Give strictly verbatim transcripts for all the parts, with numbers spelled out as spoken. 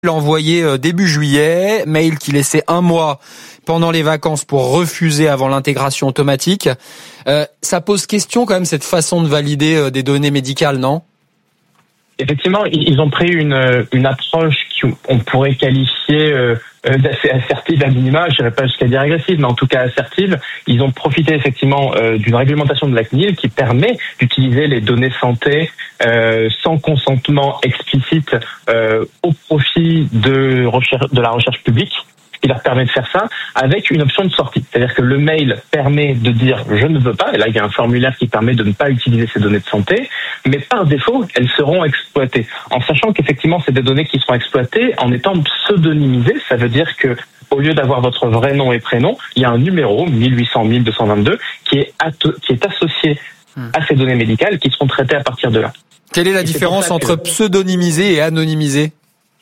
envoyé début juillet, mail qui laissait un mois pendant les vacances pour refuser avant l'intégration automatique. Euh, ça pose question quand même cette façon de valider euh, des données médicales, non ? Effectivement, ils ont pris une, une approche qu'on pourrait qualifier euh, d'assez assertive à minima, je dirais pas jusqu'à dire agressive, mais en tout cas assertive. Ils ont profité effectivement euh, d'une réglementation de la C N I L qui permet d'utiliser les données santé euh, sans consentement explicite euh, au profit de, recherche, de la recherche publique. Il leur permet de faire ça avec une option de sortie. C'est-à-dire que le mail permet de dire « je ne veux pas », et là il y a un formulaire qui permet de ne pas utiliser ces données de santé, mais par défaut, elles seront exploitées. En sachant qu'effectivement, c'est des données qui seront exploitées en étant pseudonymisées, ça veut dire que au lieu d'avoir votre vrai nom et prénom, il y a un numéro, mille huit cents mille deux cent vingt-deux, qui est, at- qui est associé à ces données médicales qui seront traitées à partir de là. Quelle est la et différence entre que... pseudonymisé et anonymisé ?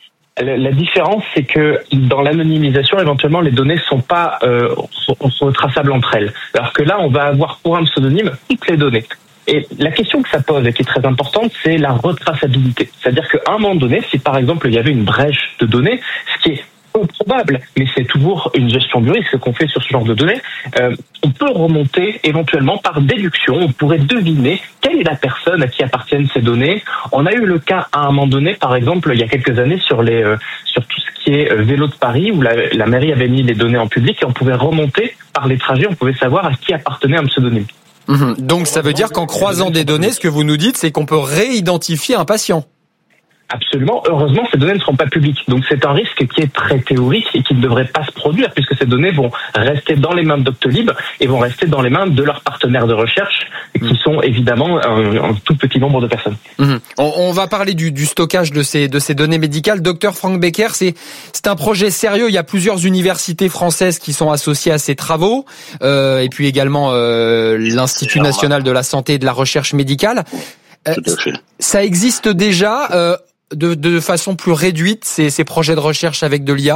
La différence, c'est que dans l'anonymisation, éventuellement, les données sont pas euh, sont, sont traçables entre elles. Alors que là, on va avoir pour un pseudonyme toutes les données. Et la question que ça pose et qui est très importante, c'est la retraçabilité. C'est-à-dire qu'à un moment donné, si par exemple il y avait une brèche de données, ce qui est peu probable, mais c'est toujours une gestion du risque qu'on fait sur ce genre de données, euh, on peut remonter éventuellement par déduction, on pourrait deviner quelle est la personne à qui appartiennent ces données. On a eu le cas à un moment donné, par exemple, il y a quelques années, sur les euh, sur tout ce qui est euh, vélo de Paris, où la, la mairie avait mis les données en public et on pouvait remonter par les trajets, on pouvait savoir à qui appartenait un pseudonyme. Mmh. Donc ça veut dire qu'en croisant des données, ce que vous nous dites, c'est qu'on peut réidentifier un patient. Absolument. Heureusement, ces données ne seront pas publiques. Donc, c'est un risque qui est très théorique et qui ne devrait pas se produire puisque ces données vont rester dans les mains de Doctolib et vont rester dans les mains de leurs partenaires de recherche qui sont évidemment un, un tout petit nombre de personnes. Mmh. On, on va parler du, du stockage de ces, de ces données médicales. Docteur Franck Becker, c'est, c'est un projet sérieux. Il y a plusieurs universités françaises qui sont associées à ces travaux euh, et puis également euh, l'Institut national de la santé et de la recherche médicale. Euh, ça existe déjà euh, de, de façon plus réduite, ces, ces projets de recherche avec de l'I A ?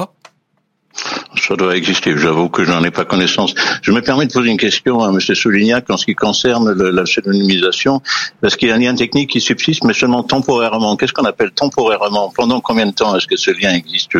Ça doit exister, j'avoue que j'en ai pas connaissance. Je me permets de poser une question à M. Soulignac en ce qui concerne le, la pseudonymisation, parce qu'il y a un lien technique qui subsiste, mais seulement temporairement. Qu'est-ce qu'on appelle temporairement ? Pendant combien de temps est-ce que ce lien existe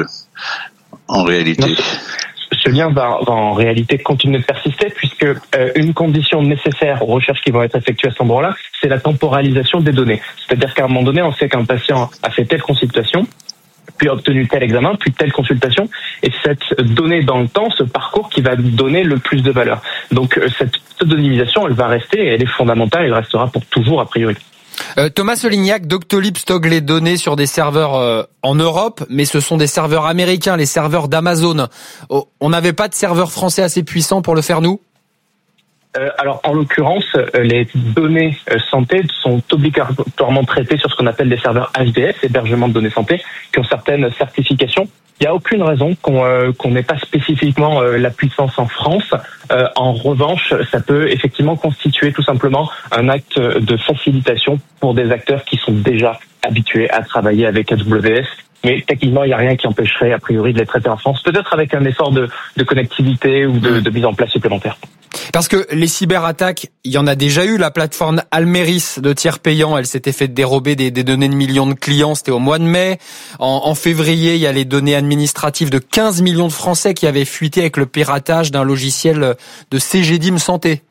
en réalité ? Non. Ce lien va, va en réalité continuer de persister puisque euh, une condition nécessaire aux recherches qui vont être effectuées à cet endroit-là, c'est la temporalisation des données. C'est-à-dire qu'à un moment donné, on sait qu'un patient a fait telle consultation, puis a obtenu tel examen, puis telle consultation, et cette donnée dans le temps, ce parcours qui va donner le plus de valeur. Donc euh, cette pseudonymisation, elle va rester et elle est fondamentale, elle restera pour toujours a priori. Euh, Thomas Solignac, Doctolib stocke les données sur des serveurs euh, en Europe, mais ce sont des serveurs américains, les serveurs d'Amazon. Oh, on n'avait pas de serveurs français assez puissants pour le faire, nous ? Euh, alors, en l'occurrence, euh, les données euh, santé sont obligatoirement traitées sur ce qu'on appelle des serveurs H D S, hébergement de données santé, qui ont certaines certifications. Il n'y a aucune raison qu'on euh, qu'on n'ait pas spécifiquement euh, la puissance en France. Euh, en revanche, ça peut effectivement constituer tout simplement un acte de facilitation pour des acteurs qui sont déjà habitués à travailler avec A W S. Mais techniquement, il n'y a rien qui empêcherait a priori de les traiter en France, peut-être avec un effort de, de connectivité ou de, de mise en place supplémentaire. Parce que les cyberattaques, il y en a déjà eu. La plateforme Almeris de tiers payant, elle s'était fait dérober des, des données de millions de clients, c'était au mois de mai. En, en février, il y a les données administratives de quinze millions de Français qui avaient fuité avec le piratage d'un logiciel de Cegedim Santé.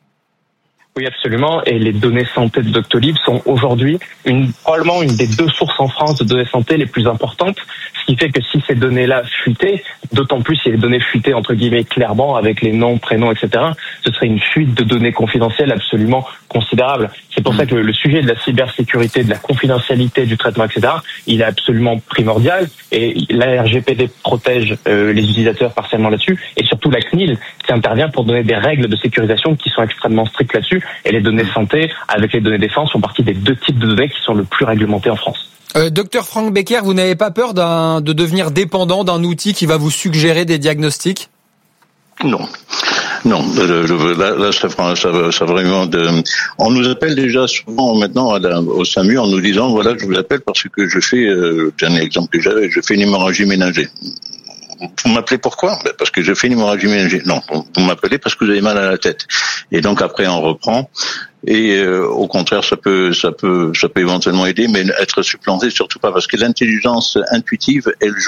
Oui, absolument. Et les données santé de Doctolib sont aujourd'hui une, probablement une des deux sources en France de données santé les plus importantes. Ce qui fait que si ces données-là fuitaient, d'autant plus si les données fuitaient entre guillemets clairement avec les noms, prénoms, et cetera, ce serait une fuite de données confidentielles absolument considérable. C'est pour mmh. ça que le sujet de la cybersécurité, de la confidentialité du traitement, et cetera, il est absolument primordial. Et la R G P D protège euh, les utilisateurs partiellement là-dessus. Et surtout la C N I L qui intervient pour donner des règles de sécurisation qui sont extrêmement strictes là-dessus. Et les données santé, avec les données défense, font partie des deux types de données qui sont le plus réglementés en France. Euh, Docteur Franck Becker, vous n'avez pas peur d'un, de devenir dépendant d'un outil qui va vous suggérer des diagnostics ? Non. Non, là, là ça, ça, ça vraiment de... On nous appelle déjà souvent maintenant à la, au SAMU en nous disant voilà, je vous appelle parce que je fais, euh, j'ai un exemple que j'avais, je fais une hémorragie ménagée. vous m'appelez pourquoi? Ben parce que j'ai fait une hémorragie méningée. Non, vous m'appelez parce que vous avez mal à la tête. Et donc après on reprend. Et euh, au contraire, ça peut, ça peut, ça peut éventuellement aider, mais être supplanté surtout pas, parce que l'intelligence intuitive, elle